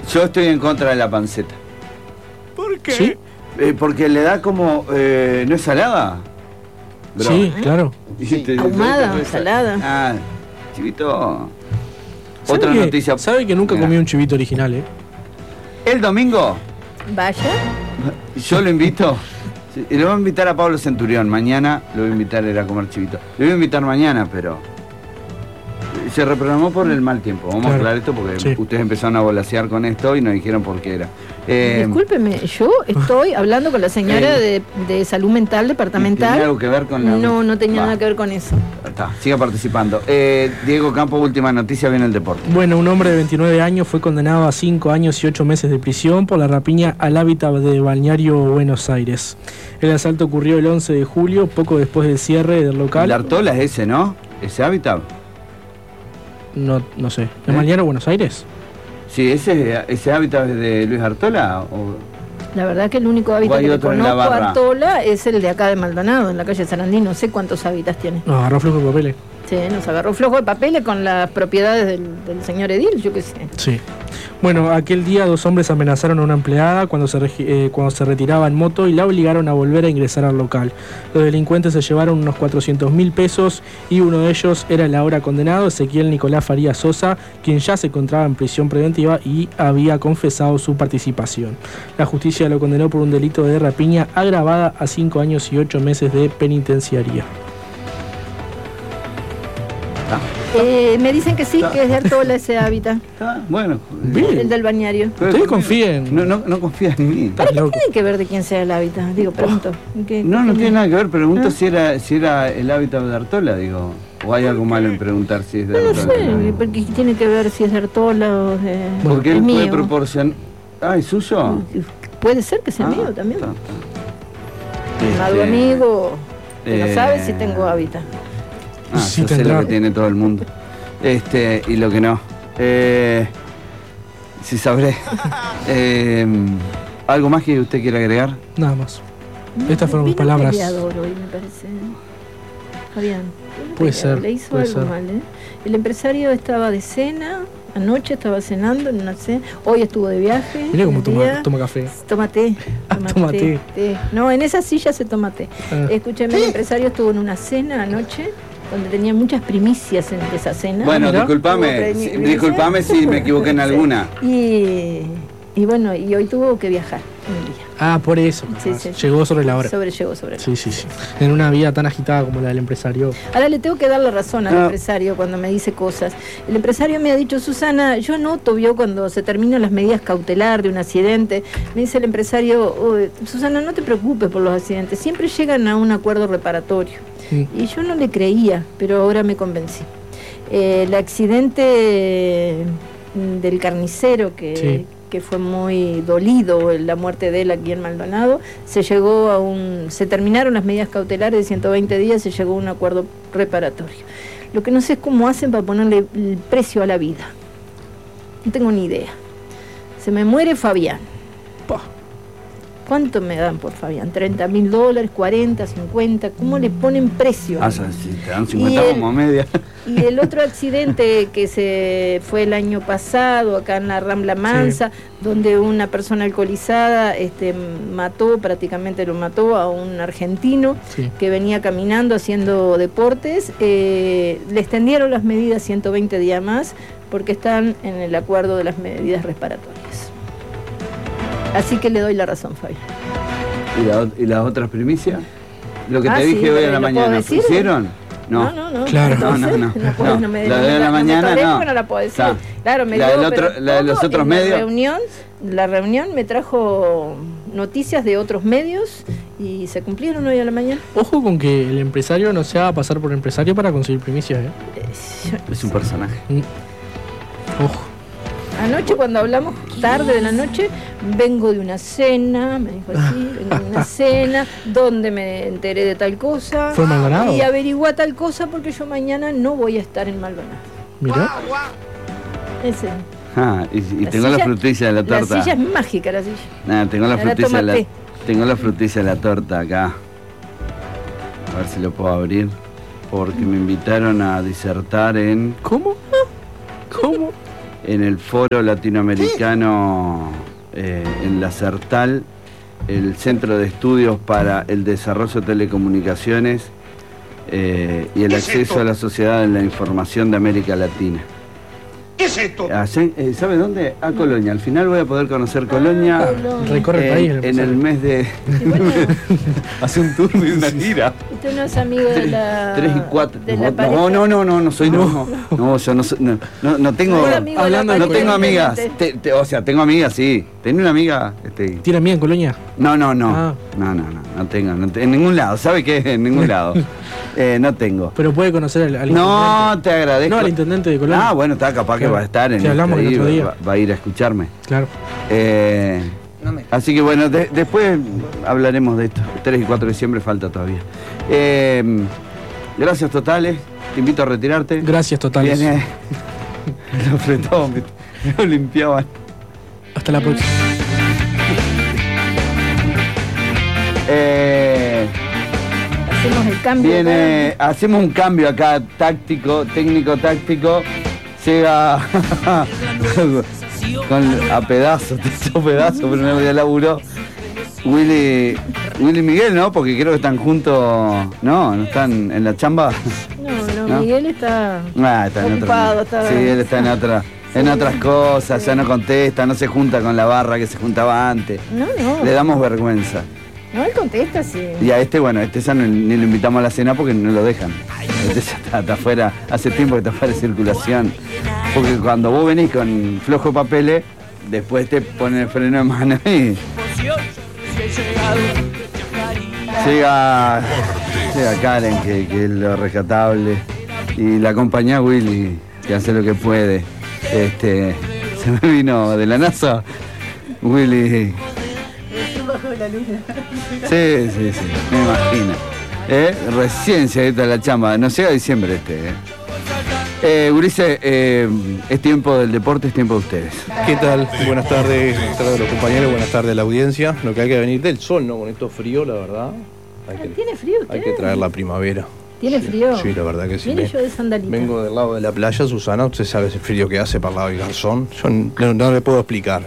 Yo estoy en contra de la panceta. ¿Por qué? ¿Sí? Porque le da como... ¿no es salada? Bro. Sí, claro. Ahumada, salada. Ah, chivito. ¿Sabe Otra que- noticia. ¿Sabe que nunca Mirá. comí un chivito original, El domingo, Vaya. yo lo invito. Sí, y le voy a invitar a Pablo Centurión. Mañana lo voy a invitar a ir a comer chivito. Le voy a invitar mañana, pero... Se reprogramó por el mal tiempo. Vamos a aclarar esto porque Sí. ustedes empezaron a volasear con esto y nos dijeron por qué era. Discúlpeme, yo estoy hablando con la señora de salud mental departamental. ¿Tiene algo que ver con la...? No tenía Va. nada que ver con eso. Está, siga participando. Diego Campo, última noticia, viene el deporte. Bueno, un hombre de 29 años fue condenado a 5 años y 8 meses de prisión por la rapiña al hábitat de Balneario Buenos Aires. El asalto ocurrió el 11 de julio, poco después del cierre del local. El Artola es ese, ¿no? Ese hábitat. No sé. ¿En Balneario Buenos Aires? Sí, ese hábitat es de Luis Artola. La verdad que el único hábitat hay que le otro en la conozco a barra. Artola es el de acá de Maldonado, en la calle Sarandí. No sé cuántos hábitats tiene. No, agarró flujo de papeles. Sí, nos agarró flojo de papeles con las propiedades del señor Edil, yo qué sé. Sí. Bueno, aquel día 2 hombres amenazaron a una empleada cuando se retiraba en moto y la obligaron a volver a ingresar al local. Los delincuentes se llevaron unos 400.000 pesos y uno de ellos era el ahora condenado Ezequiel Nicolás Farías Sosa, quien ya se encontraba en prisión preventiva y había confesado su participación. La justicia lo condenó por un delito de rapiña agravada a 5 años y 8 meses de penitenciaría. Me dicen que sí, que es de Artola ese hábitat. Bueno. El del balneario. Ustedes confíen. No confías en mí. ¿Para qué tiene que ver de quién sea el hábitat? Digo, pregunto. No tiene nada que ver. Pregunto si era el hábitat de Artola, digo. ¿O hay algo malo en preguntar si es de No Artola? sé, porque tiene que ver si es de Artola o de... Porque es él puede mío. proporcionar... ¿es suyo? Puede ser que sea mío también. Este, amigo, que no sabe si tengo hábitat. Sí, yo sé tendrá. lo que tiene todo el mundo. Y lo que no. Sí sabré. ¿Algo más que usted quiera agregar? Nada más. Estas fueron mis Vino palabras. peleador hoy, me parece. Fabián. vino Puede peleador, ser, Le hizo puede algo ser. mal, ¿eh? El empresario estaba de cena, anoche estaba cenando en una cena, hoy estuvo de viaje. Mira cómo un día. toma café. Toma té. Toma té. No, en esa silla se toma té. Ah. Escúcheme, el empresario estuvo en una cena anoche donde tenía muchas primicias en esa cena. Bueno, mira. disculpame si me equivoqué en alguna. Y bueno, y hoy tuvo que viajar un día. Ah, por eso. Sí, sí. Llegó sobre la hora. Llegó sobre la hora. Sí. En una vida tan agitada como la del empresario. Ahora le tengo que dar la razón al empresario cuando me dice cosas. El empresario me ha dicho, Susana, yo noto, vio cuando se terminan las medidas cautelar de un accidente, me dice el empresario, Susana, no te preocupes por los accidentes, siempre llegan a un acuerdo reparatorio. Y yo no le creía, pero ahora me convencí. El accidente del carnicero que fue muy dolido la muerte de él aquí en Maldonado, se terminaron las medidas cautelares de 120 días, se llegó a un acuerdo reparatorio. Lo que no sé es cómo hacen para ponerle el precio a la vida. No tengo ni idea. Se me muere Fabián. ¿Cuánto me dan por Fabián? $30.000, 40, 50, ¿cómo le ponen precio? Si te dan 50 como media. Y el otro accidente que se fue el año pasado, acá en la Rambla Mansa, donde una persona alcoholizada prácticamente lo mató a un argentino que venía caminando haciendo deportes, le extendieron las medidas 120 días más porque están en el acuerdo de las medidas reparatorias. Así que le doy la razón, Fabi. ¿Y las otras primicias? Lo que te sí, dije hoy en la ¿lo mañana, puedo decir? ¿pusieron? No. Claro. No. La de la mañana no. No la puedo decir. Está. Claro, me La dio, del otro- pero la de los todo otros en medios. La reunión me trajo noticias de otros medios y se cumplieron hoy a la mañana. Ojo con que el empresario no se haga pasar por empresario para conseguir primicias, Es un personaje. Ojo. Anoche cuando hablamos tarde de la noche, vengo de una cena, me dijo así, vengo de una cena, donde me enteré de tal cosa. ¿Fue en Maldonado? Y averiguá tal cosa porque yo mañana no voy a estar en Maldonado. Mirá. Ese. Y tengo la frutilla de la torta. La silla es mágica, la silla. Tengo la Ahora frutilla de tómate. tengo la frutilla de la torta acá. A ver si lo puedo abrir. Porque me invitaron a disertar en... ¿Cómo? en el Foro Latinoamericano en la CERTAL, el Centro de Estudios para el Desarrollo de Telecomunicaciones y el acceso a la sociedad en la información de América Latina. ¿Qué es esto? ¿Sabe dónde? A Colonia. Al final voy a poder conocer Colonia. Recorre el país. En el mes de... Bueno, hace un tour de una gira. usted no es amigo de la... 3 y 4. de la pareja. No, soy no, yo no tengo... No tengo amigas. O sea, tengo amigas, sí. ¿Tengo una amiga? ¿Tiene amiga en Colonia? No. Ah. No tengo. En ningún lado. ¿Sabe qué? En ningún lado. No tengo. Pero puede conocer al intendente. No, te agradezco. No, al intendente de Colonia. Ah, bueno, está capaz que va a estar en hablamos el otro día. Va a ir a escucharme. Claro. Así que bueno, después hablaremos de esto. 3 y 4 de diciembre falta todavía. Gracias totales. Te invito a retirarte. Gracias totales. Viene. Lo apretaban, me lo limpiaban. Hasta la próxima. Hacemos el cambio. Hacemos un cambio acá, técnico-táctico. Llega a pedazos, pero no había laburo. Willy Miguel, ¿no? Porque creo que están juntos. ¿No están en la chamba? No, Miguel está ocupado. Sí, él está en otras cosas, ya no contesta, no se junta con la barra que se juntaba antes. No. Le damos vergüenza. No, él contesta, sí. Y a este ya ni lo invitamos a la cena porque no lo dejan. Este ya está afuera, hace tiempo que está fuera de circulación. Porque cuando vos venís con flojo papeles, después te ponen el freno de mano y... Llega Karen, que es lo rescatable, y la compañía Willy, que hace lo que puede. Se me vino de la NASA, Willy. Sí, me imagino. Recién se edita la chamba, no llega a diciembre Ulises, es tiempo del deporte, es tiempo de ustedes. ¿Qué tal? Buenas tardes a los compañeros, buenas tardes a la audiencia. Lo que hay que venir del sol, ¿no? Con esto frío, la verdad. ¿Tiene frío usted? Hay que traer la primavera. ¿Tiene frío? Sí, la verdad que sí. Mire, yo de sandalita. Vengo del lado de la playa, Susana, usted sabe ese frío que hace para el lado del Garzón. Yo no le puedo explicar.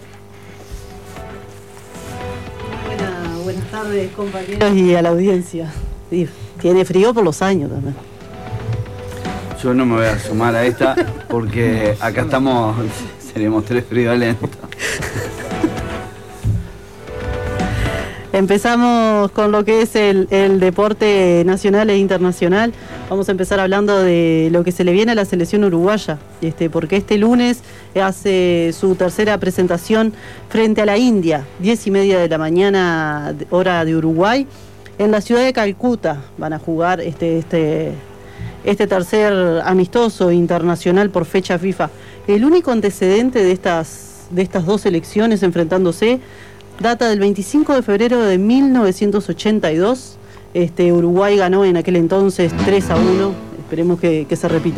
Buenas tardes, compañeros, y a la audiencia. Sí, tiene frío por los años también. Yo no me voy a sumar a esta porque acá estamos, seremos 3 friolentos. Empezamos con lo que es el deporte nacional e internacional. Vamos a empezar hablando de lo que se le viene a la selección uruguaya, porque este lunes hace su tercera presentación frente a la India, 10:30 de la mañana, hora de Uruguay, en la ciudad de Calcuta. Van a jugar este tercer amistoso internacional por fecha FIFA. El único antecedente de estas dos selecciones enfrentándose data del 25 de febrero de 1982. Uruguay ganó en aquel entonces 3-1. Esperemos que se repita.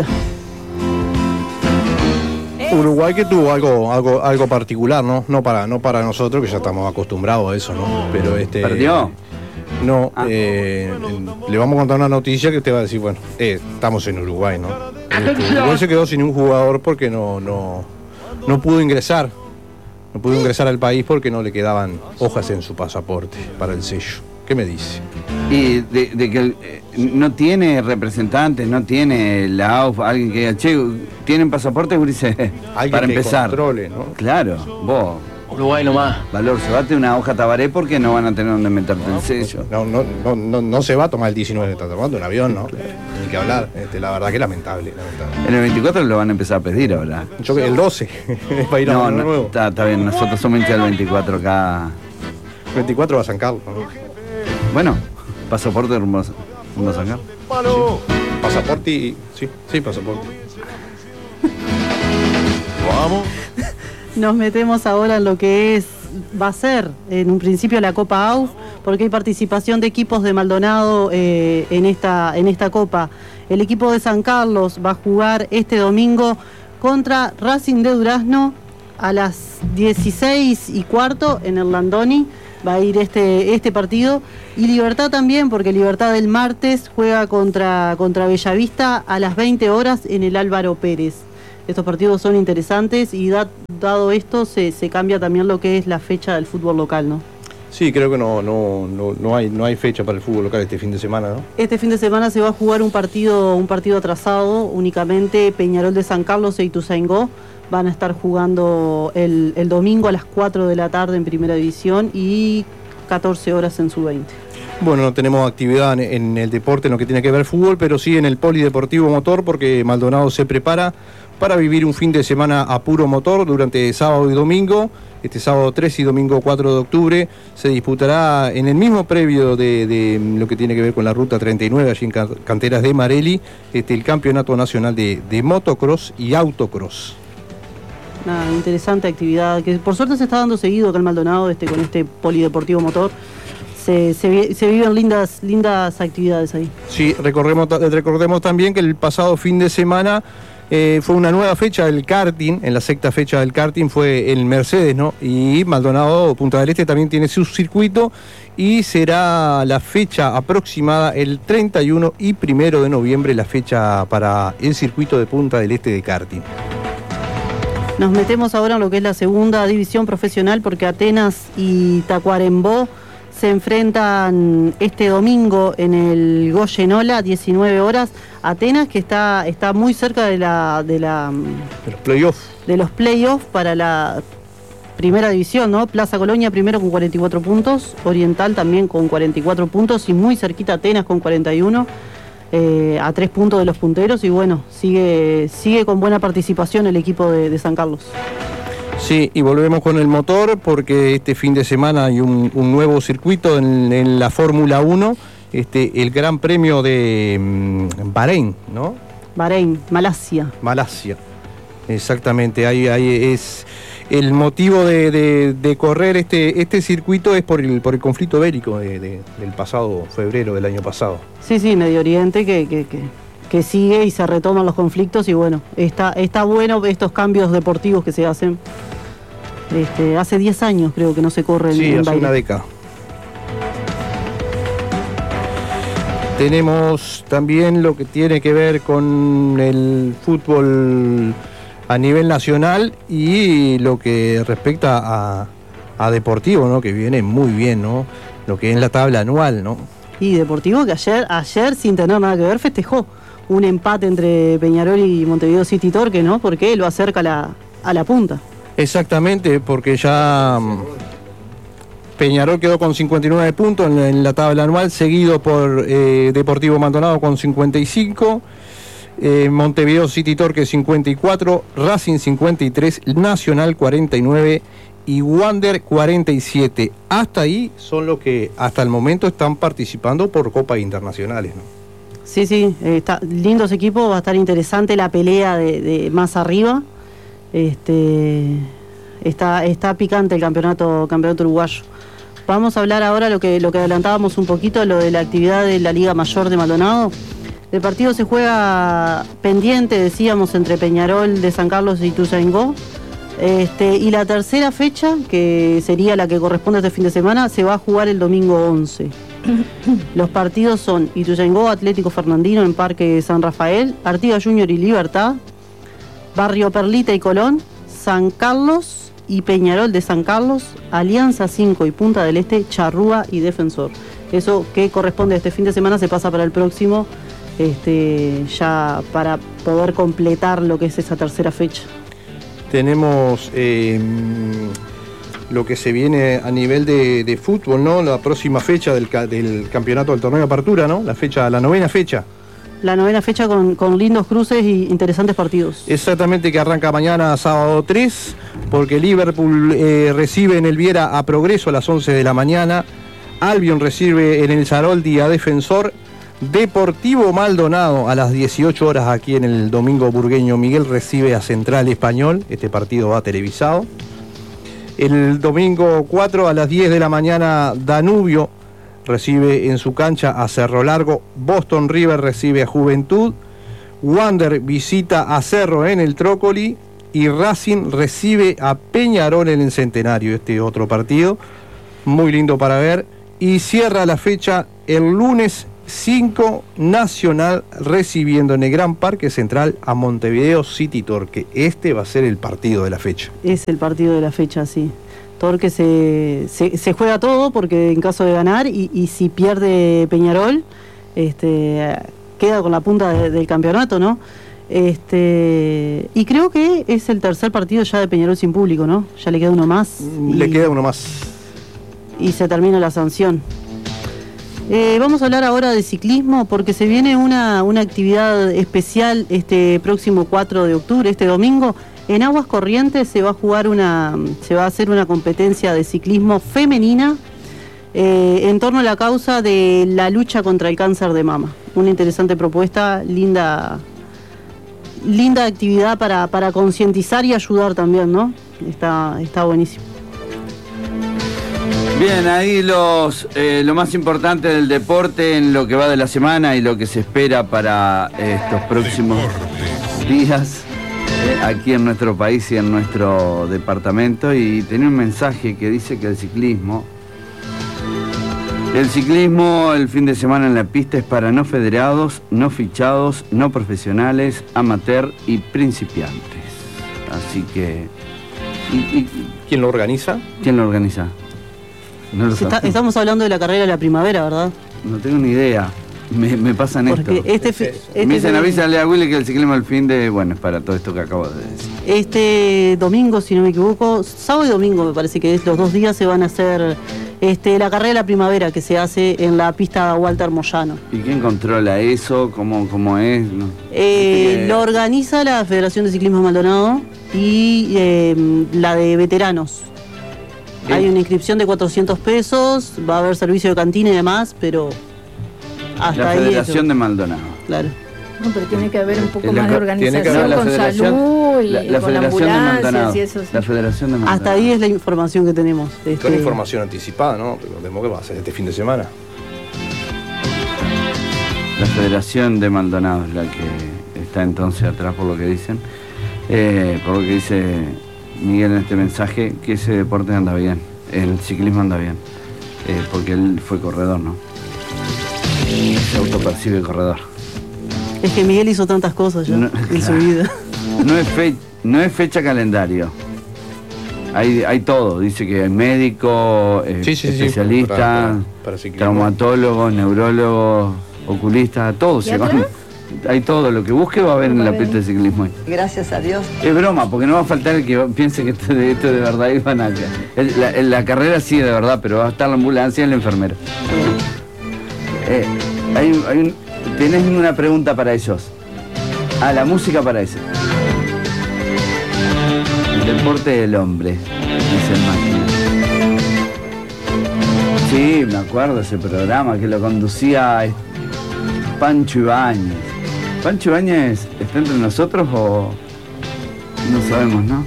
Uruguay que tuvo algo particular, ¿no? No para nosotros, que ya estamos acostumbrados a eso, ¿no? Pero ¿Perdió? No, le vamos a contar una noticia que te va a decir, bueno, estamos en Uruguay, ¿no? Uruguay se quedó sin un jugador porque no pudo ingresar. No pudo ingresar al país porque no le quedaban hojas en su pasaporte para el sello. ¿Qué me dice? Y de que no tiene representantes, no tiene la AUF, alguien que diga, che, ¿tienen pasaporte, Ulises? Para empezar. Controle, ¿no? Claro, vos. Uruguay nomás. Valor, llévate una hoja Tabaré porque no van a tener donde meterte el sello. No se va a tomar el 19, está tomando un avión, ¿no? Ni que hablar. La verdad que lamentable. En el 24 lo van a empezar a pedir ahora. El 12 es para ir a uno nuevo. Está bien, nosotros somos hinchas del 24 acá. 24 va a San Carlos, ¿no? Bueno, pasaporte rumbo a San Carlos. Sí. Pasaporte y... Sí, pasaporte. Vamos. Nos metemos ahora en lo que va a ser en un principio la Copa AUF, porque hay participación de equipos de Maldonado en esta Copa. El equipo de San Carlos va a jugar este domingo contra Racing de Durazno a las 16:15 en el Landoni. Va a ir este partido. Y Libertad también, porque Libertad el martes juega contra Bellavista a las 20 horas en el Álvaro Pérez. Estos partidos son interesantes y dado esto se cambia también lo que es la fecha del fútbol local, ¿no? Sí, creo que no hay fecha para el fútbol local este fin de semana, ¿no? Este fin de semana se va a jugar un partido atrasado, únicamente Peñarol de San Carlos e Ituzaingó van a estar jugando el domingo a las 4 de la tarde en Primera División y 14 horas en Sub-20. Bueno, no tenemos actividad en el deporte en lo que tiene que ver fútbol, pero sí en el polideportivo motor, porque Maldonado se prepara para vivir un fin de semana a puro motor durante sábado y domingo. Este sábado 3 y domingo 4 de octubre se disputará en el mismo previo de lo que tiene que ver con la Ruta 39, allí en Canteras de Marelli, el Campeonato Nacional de Motocross y Autocross. Una interesante actividad que por suerte se está dando seguido acá en Maldonado con este polideportivo motor. Se viven lindas actividades ahí. Sí, recordemos también que el pasado fin de semana fue una nueva fecha del karting. En la sexta fecha del karting fue el Mercedes, ¿no? Y Maldonado, Punta del Este, también tiene su circuito y será la fecha aproximada el 31 y 1 de noviembre, la fecha para el circuito de Punta del Este de karting. Nos metemos ahora en lo que es la segunda división profesional, porque Atenas y Tacuarembó se enfrentan este domingo en el Goyenola, 19 horas. Atenas, que está muy cerca de los playoffs para la primera división, ¿no? Plaza Colonia primero con 44 puntos, Oriental también con 44 puntos y muy cerquita Atenas con 41. A 3 puntos de los punteros y bueno, sigue con buena participación el equipo de San Carlos. Sí, y volvemos con el motor porque este fin de semana hay un nuevo circuito en la Fórmula 1, el Gran Premio de Bahrein, ¿no? Bahrein, Malasia, exactamente, ahí es el motivo de correr este circuito es por el conflicto bélico del pasado febrero del año pasado. Sí, Medio Oriente que sigue y se retoman los conflictos y bueno, está bueno estos cambios deportivos que se hacen. Hace 10 años creo que no se corre en Bahrein. Sí, hace una década. Tenemos también lo que tiene que ver con el fútbol a nivel nacional y lo que respecta a Deportivo, ¿no? Que viene muy bien, ¿no? Lo que es la tabla anual, ¿no? Y Deportivo que ayer sin tener nada que ver festejó un empate entre Peñarol y Montevideo City Torque, ¿no? Porque lo acerca a la punta. Exactamente, porque ya Peñarol quedó con 59 puntos en la tabla anual, seguido por Deportivo Maldonado con 55. Montevideo City Torque 54, Racing 53, Nacional 49 y Wander 47. Hasta ahí son los que hasta el momento están participando por copas internacionales, ¿no? Sí, está lindos equipos, va a estar interesante la pelea de más arriba. Está picante el campeonato uruguayo. Vamos a hablar ahora lo que adelantábamos un poquito, lo de la actividad de la Liga Mayor de Maldonado. El partido se juega pendiente, decíamos, entre Peñarol de San Carlos y Ituzaingó. Y la tercera fecha, que sería la que corresponde a este fin de semana, se va a jugar el domingo 11. Los partidos son Ituzaingó, Atlético Fernandino en Parque San Rafael, Artigas Junior y Libertad, Barrio Perlita y Colón, San Carlos y Peñarol de San Carlos, Alianza 5 y Punta del Este, Charrúa y Defensor. Eso que corresponde a este fin de semana se pasa para el próximo, ya para poder completar lo que es esa tercera fecha. Tenemos lo que se viene a nivel de fútbol, ¿no? La próxima fecha del campeonato del torneo de apertura, ¿no? La novena fecha. La novena fecha con lindos cruces y interesantes partidos. Exactamente, que arranca mañana sábado 3, porque Liverpool recibe en el Viera a Progreso a las 11 de la mañana, Albion recibe en el Saroldi a Defensor, Deportivo Maldonado a las 18 horas aquí en el Domingo Burgueño Miguel recibe a Central Español, este partido va televisado. El domingo 4 a las 10 de la mañana Danubio recibe en su cancha a Cerro Largo, Boston River recibe a Juventud, Wander visita a Cerro en el Trócoli y Racing recibe a Peñarol en el Centenario, otro partido muy lindo para ver, y cierra la fecha el lunes 5, Nacional recibiendo en el Gran Parque Central a Montevideo City Torque. Este va a ser el partido de la fecha. Es el partido de la fecha, sí. Torque se juega todo porque en caso de ganar y si pierde Peñarol, queda con la punta del campeonato, ¿no? Y creo que es el tercer partido ya de Peñarol sin público, ¿no? Ya le queda uno más. Le queda uno más. Y se termina la sanción. Vamos a hablar ahora de ciclismo porque se viene una actividad especial este próximo 4 de octubre, este domingo. En Aguas Corrientes se va a hacer una competencia de ciclismo femenina en torno a la causa de la lucha contra el cáncer de mama. Una interesante propuesta, linda actividad para concientizar y ayudar también, ¿no? Está buenísimo. Bien, ahí lo más importante del deporte en lo que va de la semana y lo que se espera para estos próximos días aquí en nuestro país y en nuestro departamento. Y tenía un mensaje que dice que el ciclismo el fin de semana en la pista es para no federados, no fichados, no profesionales, amateur y principiantes. Así que... ¿Quién lo organiza? ¿Quién lo organiza? No lo sabemos. Estamos hablando de la carrera de la primavera, ¿verdad? No tengo ni idea. Me pasan porque esto. Me dicen, avísale a Willy que el ciclismo al fin de... Bueno, es para todo esto que acabo de decir. Este domingo, si no me equivoco, sábado y domingo me parece que es, los 2 días se van a hacer la carrera de la primavera que se hace en la pista Walter Moyano. ¿Y quién controla eso? ¿Cómo es? No. Lo organiza la Federación de Ciclismo Maldonado y la de veteranos. Hay una inscripción de 400 pesos, va a haber servicio de cantina y demás, pero hasta la ahí... La Federación de Maldonado. Claro. No, pero tiene que haber un poco más de organización con salud y la con Federación de ambulancias Maldonado. y eso. Sí. La Federación de Maldonado. Hasta ahí es la información que tenemos. Con información anticipada, ¿no? Recordemos que va a ser este fin de semana. La Federación de Maldonado es la que está entonces atrás por lo que dicen. Por lo que dice Miguel en este mensaje, que ese deporte anda bien, el ciclismo anda bien, porque él fue corredor, ¿no? Se autopercibe corredor. Es que Miguel hizo tantas cosas ya en su vida. No es fecha calendario. Hay todo, dice que hay médico, especialista, para traumatólogos, neurólogos, oculistas, todo se van. Hay todo, lo que busque va a haber en la pista de ciclismo. Gracias a Dios. Es broma, porque no va a faltar el que piense que esto de verdad y van a... La carrera sí de verdad, pero va a estar la ambulancia y el enfermero. ¿Tenés una pregunta para ellos? La música para eso. El deporte del hombre, dice el máquina. Sí, me acuerdo ese programa que lo conducía Pancho Ibáñez. ¿Pancho Ibáñez está entre nosotros o...? No sabemos, ¿no?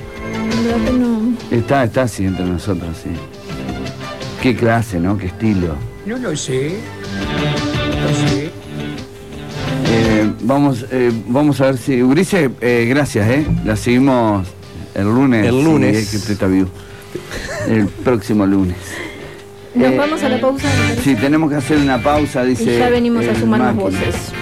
Está sí entre nosotros, sí. Qué clase, ¿no? Qué estilo. No lo sé. Vamos a ver si... Ulises, gracias, la seguimos el lunes. El lunes. Sí, que usted está vivo. El próximo lunes. Nos vamos a la pausa. Sí, tenemos que hacer una pausa, dice... Y ya venimos a sumar más máquina. voces.